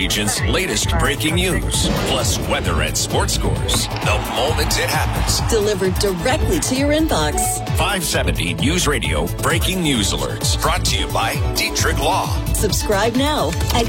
region's latest breaking news, plus weather and sports scores. The moment it happens. Delivered directly to your inbox. 570 News Radio Breaking News Alerts. Brought to you by Dietrich Law. Subscribe now at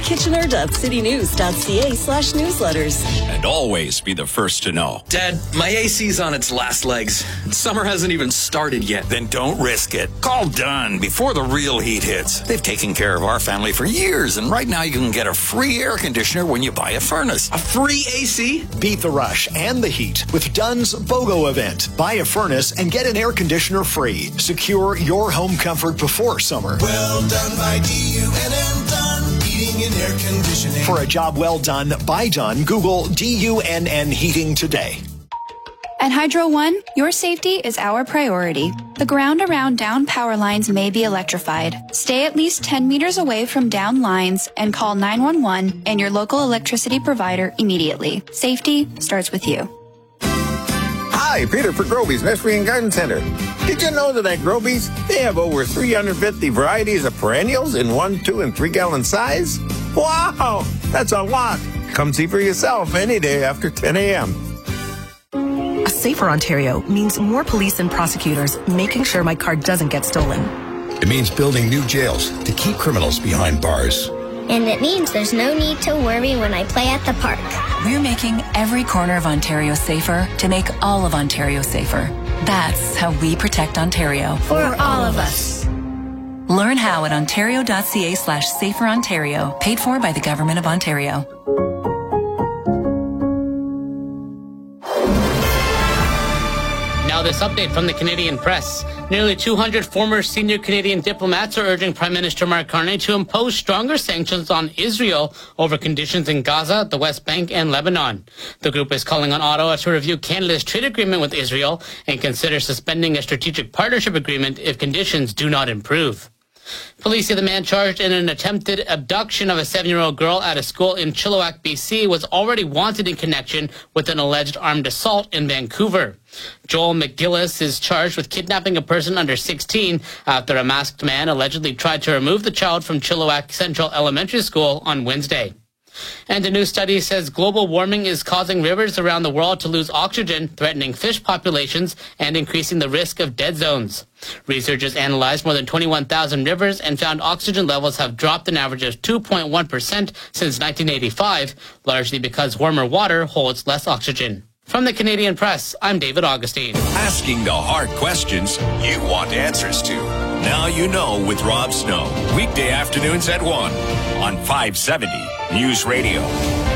kitchener.citynews.ca/newsletters. And always be the first to know. Dad, my AC's on its last legs. Summer hasn't even started yet. Then don't risk it. Call Dunn before the real heat hits. They've taken care of our family for years, and right now you can get a free air conditioner when you buy a furnace. A free AC? Beat the rush and the heat with Dunn's BOGO event. Buy a furnace and get an air conditioner free. Secure your home comfort before summer. Well done by DUNN Dunn Heating and Air Conditioning. For a job well done by Dunn, Google DUNN Heating today. At Hydro One, your safety is our priority. The ground around down power lines may be electrified. Stay at least 10 meters away from down lines and call 911 and your local electricity provider immediately. Safety starts with you. Hi, Peter for Groby's Nursery and Garden Center. Did you know that at Groby's, they have over 350 varieties of perennials in 1, 2, and 3 gallon size? Wow, that's a lot. Come see for yourself any day after 10 a.m. A safer Ontario means more police and prosecutors making sure my car doesn't get stolen. It means building new jails to keep criminals behind bars. And it means there's no need to worry when I play at the park. We're making every corner of Ontario safer to make all of Ontario safer. That's how we protect Ontario. For all of us. Learn how at ontario.ca/saferontario, paid for by the Government of Ontario. Now this update from the Canadian Press. Nearly 200 former senior Canadian diplomats are urging Prime Minister Mark Carney to impose stronger sanctions on Israel over conditions in Gaza, the West Bank, and Lebanon. The group is calling on Ottawa to review Canada's trade agreement with Israel and consider suspending a strategic partnership agreement if conditions do not improve. Police say the man charged in an attempted abduction of a 7-year-old girl at a school in Chilliwack, BC, was already wanted in connection with an alleged armed assault in Vancouver. Joel McGillis is charged with kidnapping a person under 16 after a masked man allegedly tried to remove the child from Chilliwack Central Elementary School on Wednesday. And a new study says global warming is causing rivers around the world to lose oxygen, threatening fish populations and increasing the risk of dead zones. Researchers analyzed more than 21,000 rivers and found oxygen levels have dropped an average of 2.1% since 1985, largely because warmer water holds less oxygen. From the Canadian Press, I'm David Augustine. Asking the hard questions you want answers to. Now you know with Rob Snow. Weekday afternoons at 1 on 570 News Radio.